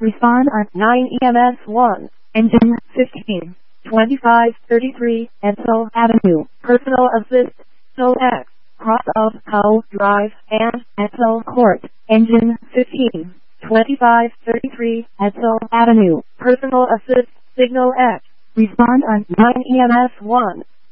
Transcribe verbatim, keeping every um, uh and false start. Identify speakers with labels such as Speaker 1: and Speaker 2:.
Speaker 1: Respond on
Speaker 2: nine E M S one.
Speaker 1: engine fifteen.
Speaker 2: twenty-five thirty-three Edsel Avenue. Personal Assist. So X. Cross of Cow Drive and Edsel Court.
Speaker 1: Engine fifteen.
Speaker 2: twenty-five thirty-three Edsel Avenue. Personal Assist. Signal X.
Speaker 1: Respond on
Speaker 2: nine E M S one.